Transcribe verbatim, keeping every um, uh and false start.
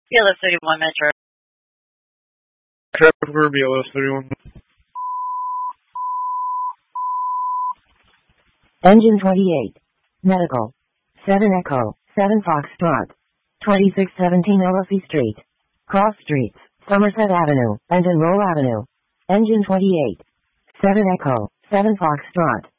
B L S thirty-one Metro. Traffic for B L S thirty-one. Engine twenty-eight. Medical. seven Echo, seven Foxtrot. twenty-six seventeen Ellisy Street. Cross Streets, Somerset Avenue, and Enroll Avenue. Engine twenty-eight. seven Echo, seven Foxtrot.